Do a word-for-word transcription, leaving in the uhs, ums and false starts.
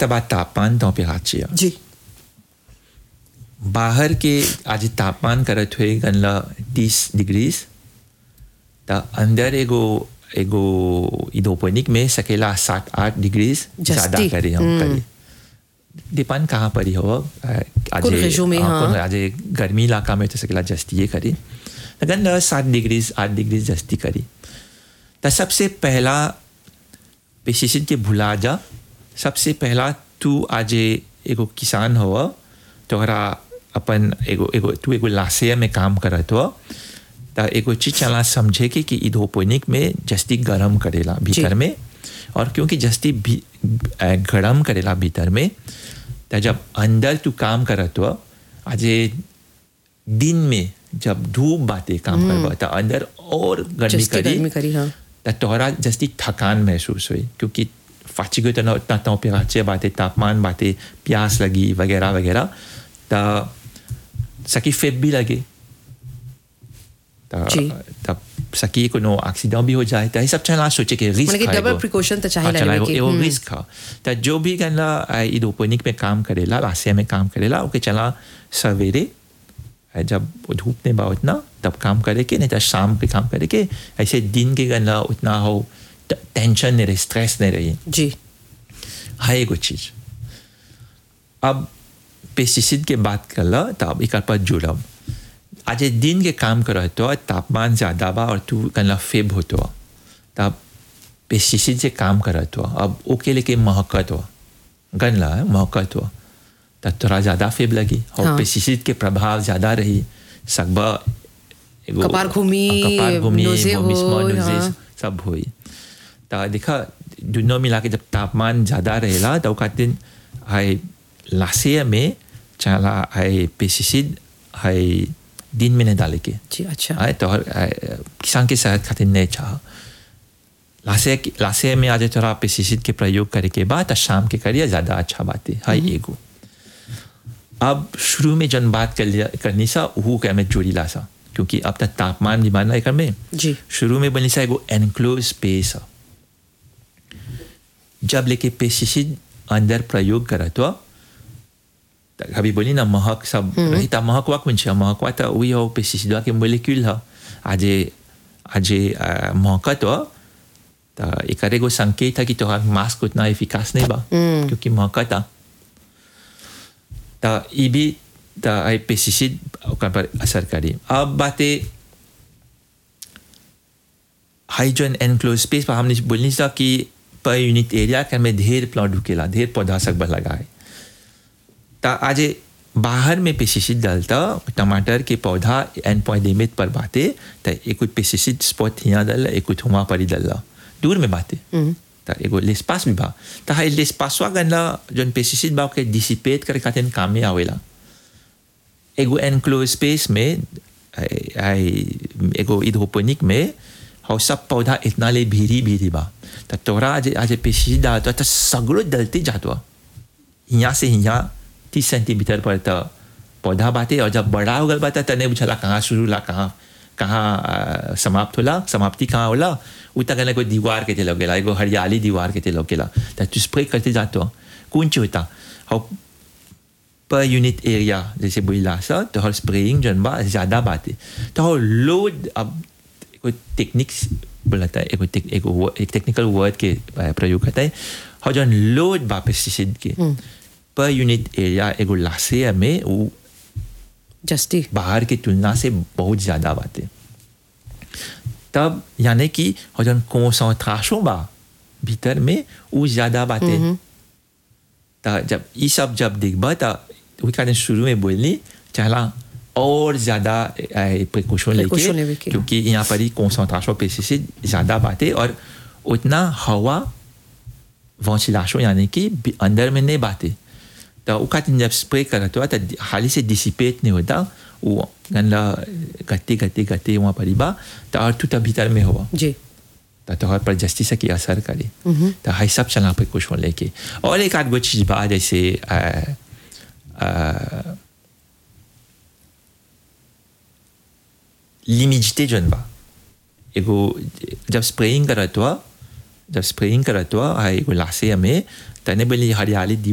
बात बात तापमान टेम्परेचर जी बाहर के आज तापमान करत हुए गनला तीस डिग्रीज ता अंदर एगो एगो इडोपोनिक में सकेला सात आठ डिग्रीज ज्यादा करे हम करे डिपेंड कहाँ पर ही हो आज आज गर्मी इलाका में तो सकेला जस्ती ये करी लेकिन सात डिग्रीज आठ डिग्रीज जस्ती करी तो सबसे पहला पेस्टिसाइड के भुला जा सबसे पहला तू आज एगो किसान हो तोहरा अपन एगो एगो तू एगो लाशे में काम करत हो तो एगो चीज चला समझे कि कि इडोपोनिक में जस्ती गरम करेला भीतर में और क्योंकि जस्ती गरम करेला भीतर में तो जब अंदर तू काम करत हो आज दिन में जब धूप बातें काम करवा तो अंदर और गर्मी करी, करी हाँ। तो तोहरा जस्ती थकान महसूस हुई क्योंकि फाची गई तो ना उतना टेम्परेचर बातें तापमान बातें प्यास लगी वगैरह वगैरह तो सकी फेब भी लगे तब सकी को नो एक्सीडेंट भी हो जाए तो ये सब चला सोचे कि रिस्क है डबल प्रिकॉशन तो चाहिए चला वो वो रिस्क है तो जो भी गनला इडोपोनिक में काम करेला लाशे में काम करेला ओके चला सवेरे जब धूप ने बा उतना तब काम करे के नहीं तो शाम पे काम करे के ऐसे दिन के गनला उतना हो टेंशन नहीं रही स्ट्रेस नहीं रही जी है एगो चीज अब पेस्टिसाइड के बात कर ला तब एक पर जुड़ब आज दिन के काम कर तो तापमान ज़्यादा बा और तू कला फेब होतो तब पेस्टिसाइड से काम कर तो अब ओके लेके महकत हो गनला महकत हो तब थोड़ा ज़्यादा फेब लगी और हाँ। पेस्टिसाइड के प्रभाव ज़्यादा रही सकबा कपार घूमी कपार घूमी नोजे हाँ। सब हुई तो देखा दोनों मिला के जब तापमान ज़्यादा रहेला तो कहते है लाशे में चला है पेस्टिसाइड है दिन में नहीं डाले के जी अच्छा है तो किसान के सेहत खातिर नहीं चाह लाशे लाशे में आज थोड़ा पेस्टिसाइड के प्रयोग करे के बाद शाम के करिए ज़्यादा अच्छा बात है हाई एगो अब शुरू में जन बात कर करनी सा वो क्या में जोड़ी ला सा क्योंकि अब तक तापमान भी मानना है में जी शुरू में बनी सा एगो एनक्लोज स्पेस जब लेके पेस्टिसाइड अंदर प्रयोग करा तो अभी बोली ना महक सब रही था महकवा कौन सी महकवा तो वही हो पेस्टिसाइड के मोलिक्यूल है आज आज महका तो एक एगो संकेत है कि तो मास्क उतना एफिकास नहीं बा क्योंकि महका था तो ये भी तो पेस्टिसाइड पर असर करी अब बातें हाइजन एनक्लोज स्पेस पर हमने बोलनी सा कि पर यूनिट एरिया के में ढेर प्लांट रुकेला ढेर पौधा सकबा लगाए तो आज बाहर में पेस्टिसाइड डालता टमाटर के पौधा एन पॉइंट लिमिट पर बातें तो एक कुछ पेस्टिसाइड स्पॉट यहाँ डाल एक कुछ हुआ पर ही डाल दूर में बातें तो एगो लेस्पास भी बा तो हाई लेस्पासवा गनला जो पेस्टिसाइड बा के डिसिपेट करे खातिर काम में आवेला एगो एनक्लोज स्पेस में एगो इडोपोनिक में हाउ सब पौधा इतना ले भीरी भीरी बा तो तोरा आज आज पेस्टिसाइड डालता तो सगड़ो डलते जाता यहाँ से यहाँ तीस सेंटीमीटर पर तो पौधा बाते और जब बड़ा हो गल बाता तने बुझला कहाँ शुरू ला कहाँ कहाँ समाप्त होला समाप्ति कहाँ होला उतना कहना कोई दीवार के तेलो गेला एगो हरियाली दीवार के तेलो गेला तो तू स्प्रे करते जाते हो कौन ची होता हाउ पर यूनिट एरिया जैसे बोला सा तो हर स्प्रेइंग जन बा ज़्यादा बातें तो हाउ लोड अब कोई टेक्निक्स बोलता है एगो एगो एक टेक्निकल वर्ड के प्रयोग करता है हाउ जन लोड बा पेस्टिसाइड के पर यूनिट एरिया एगो लाशे में वो जस्ती बाहर की तुलना से बहुत ज़्यादा बातें तब यानी कि जन कंसंट्रेशन बा भीतर में वो ज़्यादा बातें तो जब ये सब जब देखबा तो वही कारण शुरू में बोलनी चला और ज़्यादा प्रिकॉशन लेके क्योंकि यहाँ पर ही कंसंट्रेशन पेस्टिसाइड ज़्यादा बातें और उतना हवा वेंटिलेशन यानी कि अंदर में नहीं बातें तो वो खातिर जब स्प्रे करते हुआ तो हाली से डिसिपेट नहीं होता वो गंदा गति गति गति वहाँ पर ही बा तो और टूटा भीतर में हुआ जी तो तोहर पर जस्ती से की असर करे तो हाई सब चला पे कुछ हो लेके और एक आध गो चीज बा जैसे लिमिजिटे जन बा एगो जब स्प्रेइंग करत हुआ जब स्प्रेइंग करत हुआ एगो लाशे में तने बोली हरियाली